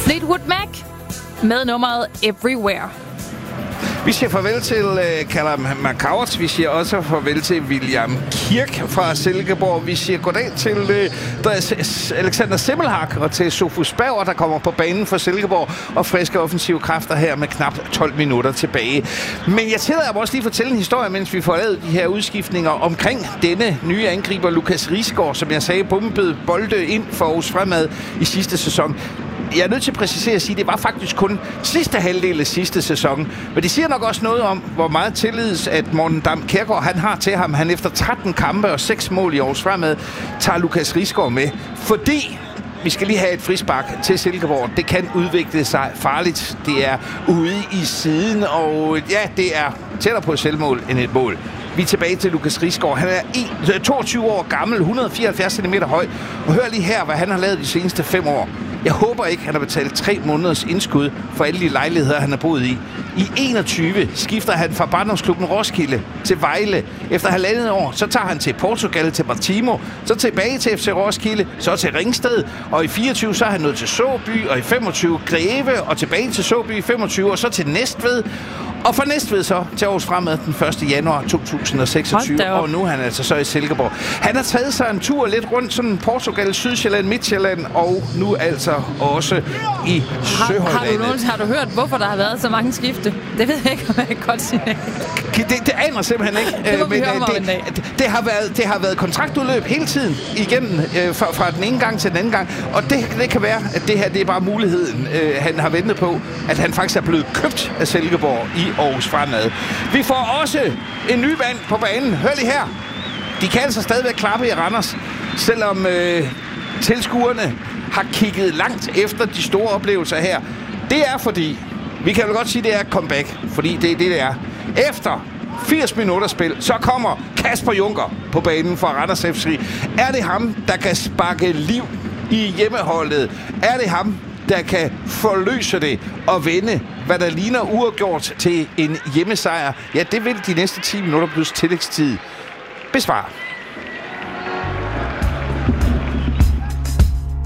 Fleetwood Mac med nummeret Everywhere. Vi siger farvel til Callum McCourt. Vi siger også farvel til William Kirk fra Silkeborg. Vi siger goddag til Alexander Semmelhag og til Sofus Bauer, der kommer på banen for Silkeborg, og friske offensive kræfter her med knap 12 minutter tilbage. Men jeg tillader mig også lige fortælle en historie, mens vi får lavet de her udskiftninger omkring denne nye angriber, Lukas Risgaard, som jeg sagde, bombede bolde ind for Aarhus Fremad i sidste sæson. Jeg er nødt til at præcisere at sige, at det var faktisk kun sidste halvdel af sidste sæson. Men det siger nok også noget om, hvor meget tillid, at Morten Dam Kjærgaard han har til ham. Han efter 13 kampe og 6 mål i Aarhus Fremad tager Lukas Risgaard med. Fordi vi skal lige have et frispark til Silkeborg. Det kan udvikle sig farligt. Det er ude i siden, og ja, det er tættere på et selvmål end et mål. Vi er tilbage til Lukas Risgaard. Han er 22 år gammel, 174 cm høj. Og hør lige her, hvad han har lavet de seneste 5 år. Jeg håber ikke, han har betalt 3 måneders indskud for alle de lejligheder, han har boet i. I 21 skifter han fra barndomsklubben Roskilde til Vejle. Efter 1,5 år, så tager han til Portugal, til Martimo, så tilbage til FC Roskilde, så til Ringsted, og i 24 så er han nået til Såby, og i 25 Greve, og tilbage til Såby i 25, og så til Næstved. Og fra Næstved så til Aarhus Fremad den 1. januar 2026, og nu er han altså så i Silkeborg. Han har taget sig en tur lidt rundt sådan Portugal, Sydsjælland, Midtjylland, og nu altså også i Søhollandet. Har du hørt, hvorfor der har været så mange skifte? Det ved jeg ikke, om jeg kan godt sige. Det aner simpelthen ikke. Det må vi høre om en dag. Det har været kontraktudløb hele tiden igennem fra den ene gang til den anden gang. Og det kan være, at det her det er bare muligheden, han har ventet på, at han faktisk er blevet købt af Silkeborg i Aarhus Fremad. Vi får også en ny mand på banen. Hør lige her. De kan altså stadigvæk klappe i Randers, selvom tilskuerne har kigget langt efter de store oplevelser her. Det er fordi, vi kan jo godt sige, det er et comeback, fordi det er det er. Efter 80 minutter spil, så kommer Kasper Junker på banen for Randers FC. Er det ham, der kan sparke liv i hjemmeholdet? Er det ham, der kan forløse det og vende, hvad der ligner uafgjort til en hjemmesejr? Ja, det vil de næste 10 minutter plus tillægstid besvare.